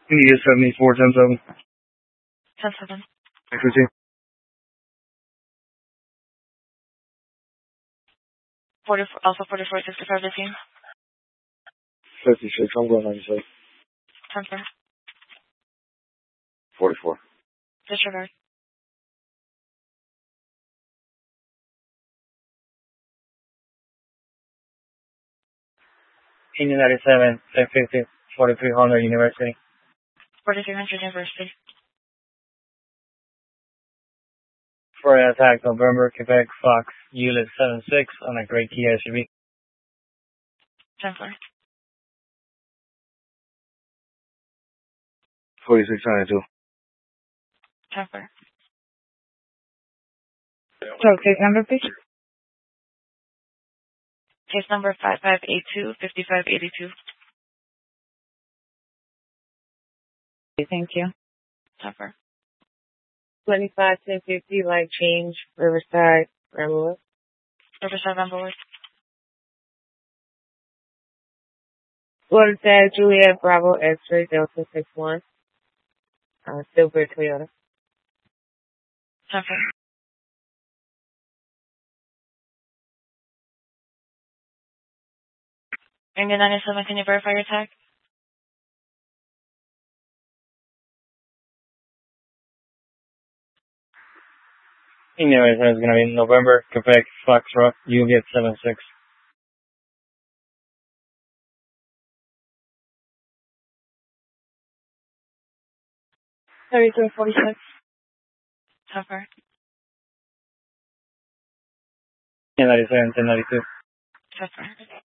India 74, 10-7. 10-7. 15. 44, also 44, 65, 15. 56, I'm going 96. 10-4. 44. Disregard. Indian 97, 1050, 4300 University. 4300 University. For an attack, November, Quebec, Fox, Ulit 76 on a Great Key SUV. 10-4. 4692. 10-4. So, case number, please. Case number 5582, 5582. Thank you. 10-4. 25, 1050, light change, Riverside, Ramblewood. Riverside, Ramblewood. Florida Tag, Juliet, Bravo, X-ray, Delta 61. Silver, Toyota. 10-4. Indian 97, can you verify your tag? Indian 97 is going to be November, Quebec, Fox, Ulit 76. 3346. 10-4. Indian 97, 1092. 10-4.